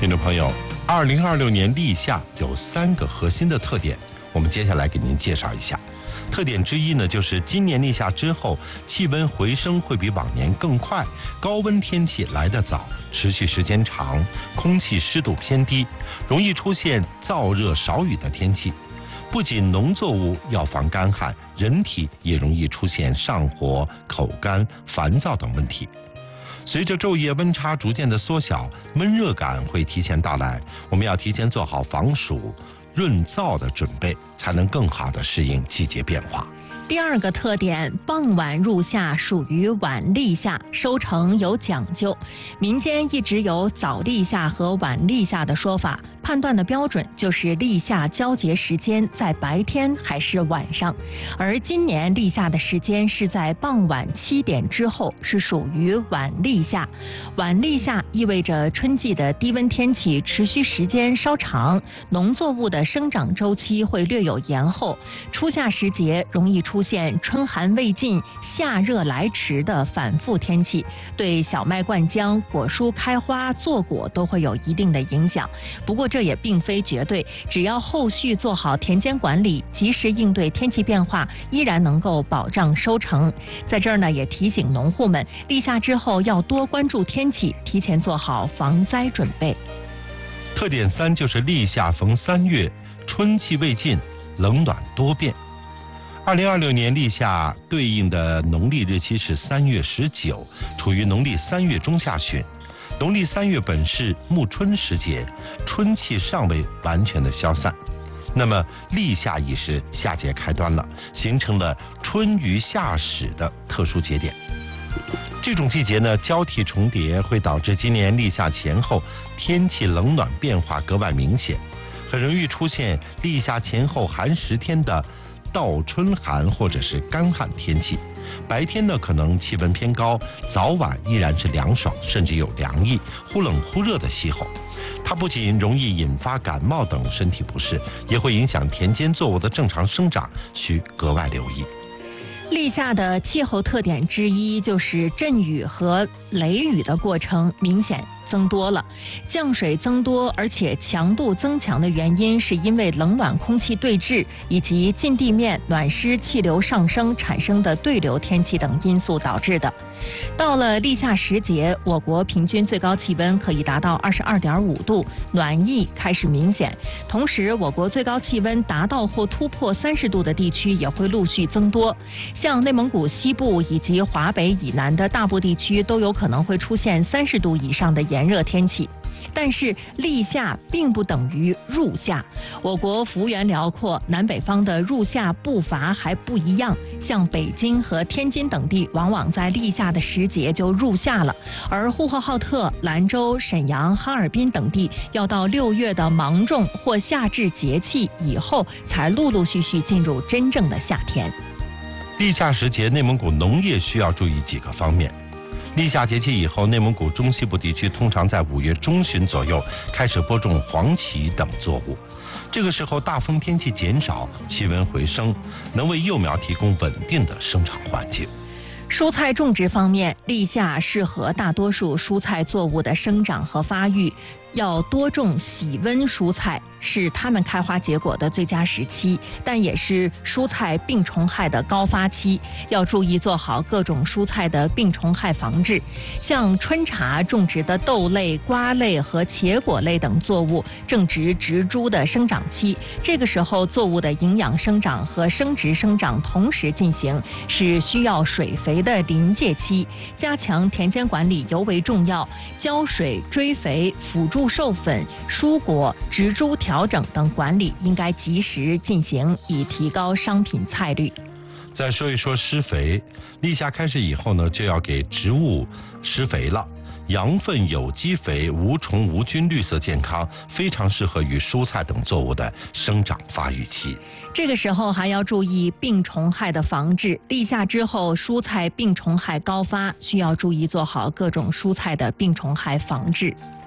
听众朋友，2026年立夏有3个核心的特点，我们接下来给您介绍一下。特点之一呢，就是今年立夏之后，气温回升会比往年更快，高温天气来得早，持续时间长，空气湿度偏低，容易出现燥热少雨的天气。不仅农作物要防干旱，人体也容易出现上火、口干、烦躁等问题。随着昼夜温差逐渐的缩小，闷热感会提前到来，我们要提前做好防暑、润燥的准备，才能更好地适应季节变化。 第2个特点，傍晚入夏属于晚立夏，收成有讲究。民间一直有早立夏和晚立夏的说法，判断的标准就是立夏交节时间在白天还是晚上。而今年立夏的时间是在傍晚7点之后，是属于晚立夏。晚立夏意味着春季的低温天气持续时间稍长，农作物的生长周期会略有延后，初夏时节容易出现春寒未尽、夏热来迟的反复天气，对小麦灌浆、果蔬开花、坐果都会有一定的影响。不过这也并非绝对，只要后续做好田间管理，及时应对天气变化，依然能够保障收成。在这儿呢，也提醒农户们，立夏之后要多关注天气，提前做好防灾准备。 特点3就是立夏逢3月，春气未尽，冷暖多变。2026年立夏对应的农历日期是3月19，处于农历3月中下旬。农历3月本是暮春时节，春气尚未完全的消散。那么立夏已是夏节开端了，形成了春雨夏始的特殊节点。这种季节呢，交替重叠，会导致今年立夏前后天气冷暖变化格外明显，很容易出现立夏前后寒10天的倒春寒或者是干旱天气。白天呢，可能气温偏高，早晚依然是凉爽，甚至有凉意，忽冷忽热的气候。它不仅容易引发感冒等身体不适，也会影响田间作物的正常生长，需格外留意。 立夏的气候特点之一就是阵雨和雷雨的过程明显增多了，降水增多，而且强度增强的原因是因为冷暖空气对峙以及近地面暖湿气流上升产生的对流天气等因素导致的。到了立夏时节，我国平均最高气温可以达到22.5度，暖意开始明显。同时，我国最高气温达到或突破30度的地区也会陆续增多，像内蒙古西部以及华北以南的大部地区都有可能会出现30度以上的炎热天气。但是立夏并不等于入夏，我国幅员辽阔，南北方的入夏步伐还不一样。像北京和天津等地，往往在立夏的时节就入夏了，而呼和浩特、兰州、沈阳、哈尔滨等地，要到6月的芒种或夏至节气以后，才陆陆续续进入真正的夏天。 立夏时节，内蒙古农业需要注意几个方面。立夏节气以后，内蒙古中西部地区通常在5月中旬左右开始播种黄芪等作物。这个时候大风天气减少，气温回升，能为幼苗提供稳定的生长环境。 蔬菜种植方面，立夏适合大多数蔬菜作物的生长和发育，要多种喜温蔬菜，是它们开花结果的最佳时期，但也是蔬菜病虫害的高发期，要注意做好各种蔬菜的病虫害防治。像春茶种植的豆类、瓜类和茄果类等作物正值植株的生长期，这个时候作物的营养生长和生殖生长同时进行，是需要水肥的临界期，加强田间管理尤为重要，浇水、追肥、辅助授粉、疏果、植株调整等管理应该及时进行，以提高商品菜率。 再说一说施肥，立夏开始以后呢，就要给植物施肥了。羊粪有机肥无虫无菌，绿色健康，非常适合于蔬菜等作物的生长发育期。 这个时候还要注意病虫害的防治。立夏之后，蔬菜病虫害高发，需要注意做好各种蔬菜的病虫害防治。